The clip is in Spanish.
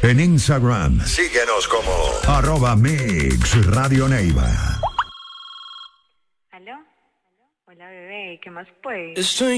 En Instagram, síguenos como @Mix Radio Neiva. ¿Aló? Hola, bebé, ¿qué más pues? Estoy